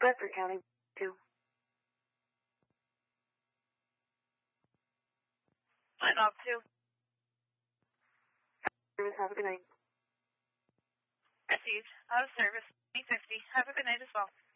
Bedford County, 2. Line off 2. Service, have a good night. Received. Out of service. 850. Have a good night as well.